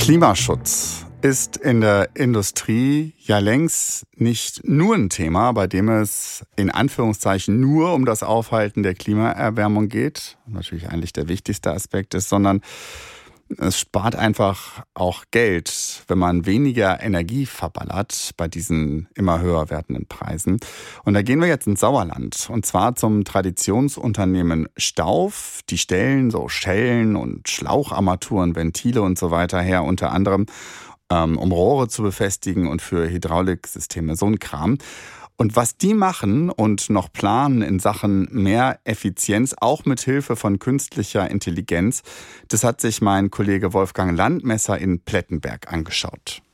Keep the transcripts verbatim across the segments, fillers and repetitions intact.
Klimaschutz ist in der Industrie ja längst nicht nur ein Thema, bei dem es in Anführungszeichen nur um das Aufhalten der Klimaerwärmung geht, natürlich eigentlich der wichtigste Aspekt ist, sondern es spart einfach auch Geld, wenn man weniger Energie verballert bei diesen immer höher werdenden Preisen. Und da gehen wir jetzt ins Sauerland. Und zwar zum Traditionsunternehmen Stauf. Die stellen so Schellen und Schlaucharmaturen, Ventile und so weiter her, unter anderem ähm, um Rohre zu befestigen und für Hydrauliksysteme, so ein Kram. Und was die machen und noch planen in Sachen mehr Effizienz, auch mit Hilfe von künstlicher Intelligenz, das hat sich mein Kollege Wolfgang Landmesser in Plettenberg angeschaut.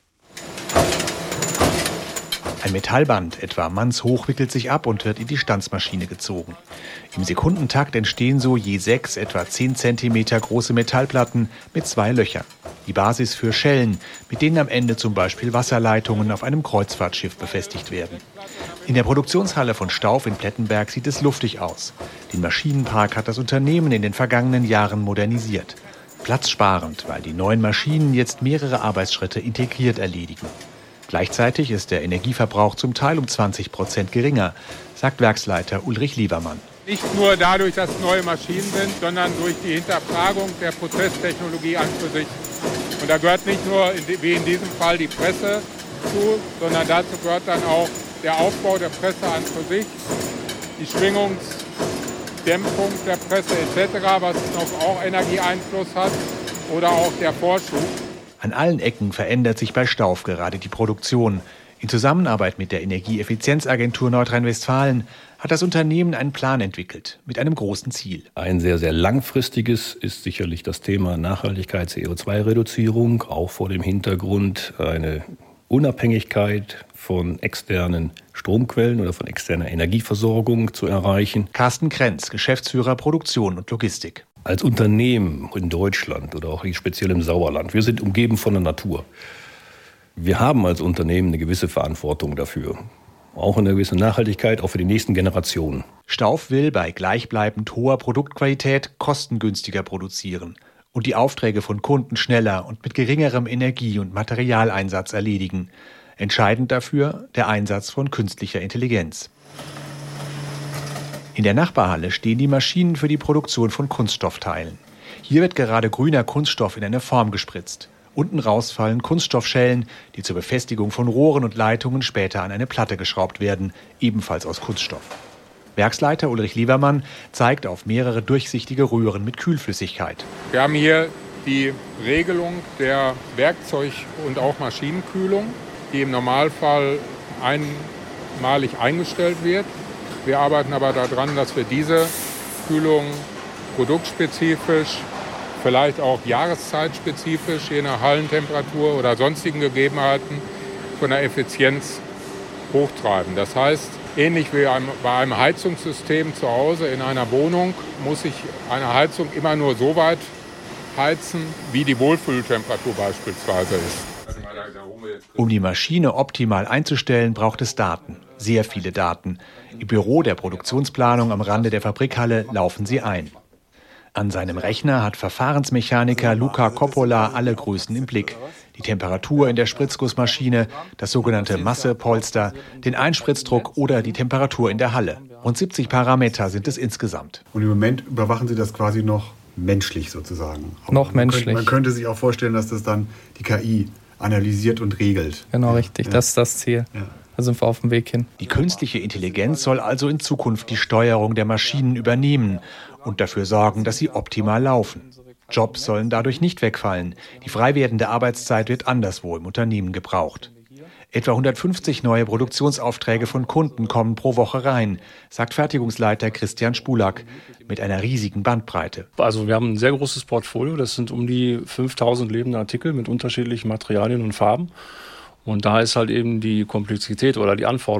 Ein Metallband, etwa mannshoch, wickelt sich ab und wird in die Stanzmaschine gezogen. Im Sekundentakt entstehen so je sechs, etwa zehn Zentimeter große Metallplatten mit zwei Löchern. Die Basis für Schellen, mit denen am Ende zum Beispiel Wasserleitungen auf einem Kreuzfahrtschiff befestigt werden. In der Produktionshalle von Stauf in Plettenberg sieht es luftig aus. Den Maschinenpark hat das Unternehmen in den vergangenen Jahren modernisiert. Platzsparend, weil die neuen Maschinen jetzt mehrere Arbeitsschritte integriert erledigen. Gleichzeitig ist der Energieverbrauch zum Teil um zwanzig Prozent geringer, sagt Werksleiter Ulrich Liebermann. Nicht nur dadurch, dass es neue Maschinen sind, sondern durch die Hinterfragung der Prozesstechnologie an für sich. Und da gehört nicht nur, wie in diesem Fall, die Presse zu, sondern dazu gehört dann auch der Aufbau der Presse an für sich, die Schwingungsdämpfung der Presse et cetera, was noch auch Energieeinfluss hat, oder auch der Vorschub. An allen Ecken verändert sich bei Stauf gerade die Produktion. In Zusammenarbeit mit der Energieeffizienzagentur Nordrhein-Westfalen hat das Unternehmen einen Plan entwickelt, mit einem großen Ziel. Ein sehr, sehr langfristiges ist sicherlich das Thema Nachhaltigkeit, C O zwei Reduzierung, auch vor dem Hintergrund eine Unabhängigkeit von externen Stromquellen oder von externer Energieversorgung zu erreichen. Carsten Krenz, Geschäftsführer Produktion und Logistik. Als Unternehmen in Deutschland oder auch speziell im Sauerland, wir sind umgeben von der Natur. Wir haben als Unternehmen eine gewisse Verantwortung dafür. Auch eine gewisse Nachhaltigkeit, auch für die nächsten Generationen. Stauf will bei gleichbleibend hoher Produktqualität kostengünstiger produzieren und die Aufträge von Kunden schneller und mit geringerem Energie- und Materialeinsatz erledigen. Entscheidend dafür der Einsatz von künstlicher Intelligenz. In der Nachbarhalle stehen die Maschinen für die Produktion von Kunststoffteilen. Hier wird gerade grüner Kunststoff in eine Form gespritzt. Unten raus fallen Kunststoffschellen, die zur Befestigung von Rohren und Leitungen später an eine Platte geschraubt werden, ebenfalls aus Kunststoff. Werksleiter Ulrich Liebermann zeigt auf mehrere durchsichtige Röhren mit Kühlflüssigkeit. Wir haben hier die Regelung der Werkzeug- und auch Maschinenkühlung, die im Normalfall einmalig eingestellt wird. Wir arbeiten aber daran, dass wir diese Kühlung produktspezifisch, vielleicht auch jahreszeitspezifisch, je nach Hallentemperatur oder sonstigen Gegebenheiten, von der Effizienz hochtreiben. Das heißt, ähnlich wie bei einem Heizungssystem zu Hause in einer Wohnung, muss ich eine Heizung immer nur so weit heizen, wie die Wohlfühltemperatur beispielsweise ist. Um die Maschine optimal einzustellen, braucht es Daten. Sehr viele Daten. Im Büro der Produktionsplanung am Rande der Fabrikhalle laufen sie ein. An seinem Rechner hat Verfahrensmechaniker Luca Coppola alle Größen im Blick. Die Temperatur in der Spritzgussmaschine, das sogenannte Massepolster, den Einspritzdruck oder die Temperatur in der Halle. Rund siebzig Parameter sind es insgesamt. Und im Moment überwachen Sie das quasi noch menschlich sozusagen. Noch man menschlich. Könnte, man könnte sich auch vorstellen, dass das dann die K I analysiert und regelt. Genau, richtig. Ja. Das ist das Ziel. Ja. Da sind wir auf dem Weg hin. Die künstliche Intelligenz soll also in Zukunft die Steuerung der Maschinen übernehmen und dafür sorgen, dass sie optimal laufen. Jobs sollen dadurch nicht wegfallen. Die frei werdende Arbeitszeit wird anderswo im Unternehmen gebraucht. Etwa hundertfünfzig neue Produktionsaufträge von Kunden kommen pro Woche rein, sagt Fertigungsleiter Christian Spulak mit einer riesigen Bandbreite. Also wir haben ein sehr großes Portfolio. Das sind um die fünftausend lebende Artikel mit unterschiedlichen Materialien und Farben. Und da ist halt eben die Komplexität oder die Anforderung